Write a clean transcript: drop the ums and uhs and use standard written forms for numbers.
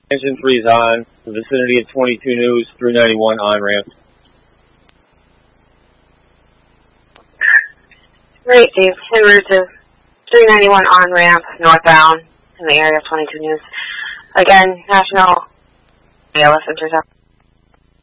Engine 3 is on. The vicinity of 22 News, 391 on-ramp. Great, Dave. En route to 391 on-ramp, northbound, in the area of 22 News. Again, National ALS Intercept.